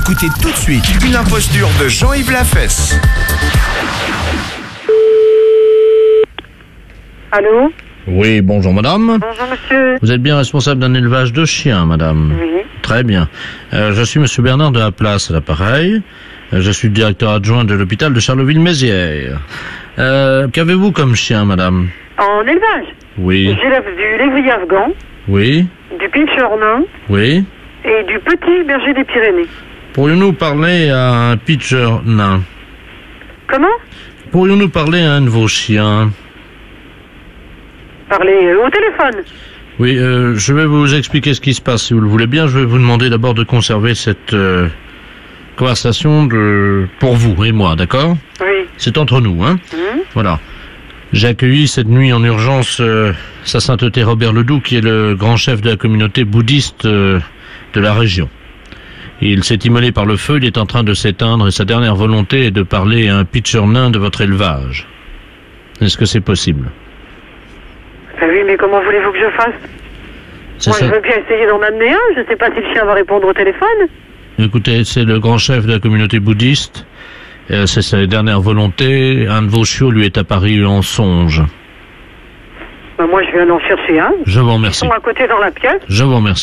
Écoutez tout de suite une imposture de Jean-Yves Lafesse. Allô? Oui, bonjour madame. Bonjour monsieur. Vous êtes bien responsable d'un élevage de chiens, madame? Oui. Très bien. Je suis monsieur Bernard de la Place à l'appareil. Je suis le directeur adjoint de l'hôpital de Charleville-Mézières. Qu'avez-vous comme chien, madame? En élevage? Oui. J'ai du lévrier afghan, Oui. du pincher nain Oui. et du petit berger des Pyrénées. Pourrions-nous parler à un pitcher nain? Comment? Pourrions-nous parler à un de vos chiens? Parler au téléphone. Oui, je vais vous expliquer ce qui se passe, si vous le voulez bien. Je vais vous demander d'abord de conserver cette conversation pour vous et moi, d'accord? Oui. C'est entre nous, hein? Voilà. J'ai accueilli cette nuit en urgence Sa Sainteté Robert Ledoux, qui est le grand chef de la communauté bouddhiste de la région. Il s'est immolé par le feu, il est en train de s'éteindre et sa dernière volonté est de parler à un pitcher nain de votre élevage. Est-ce que c'est possible? Ah oui, mais comment voulez-vous que je fasse? Moi, je veux bien essayer d'en amener un. Je ne sais pas si le chien va répondre au téléphone. Écoutez, c'est le grand chef de la communauté bouddhiste. C'est sa dernière volonté. Un de vos chiots lui est apparu en songe. Ben, moi, je viens d'en chercher un. Je vous remercie. Ils sont à côté dans la pièce. Je vous remercie.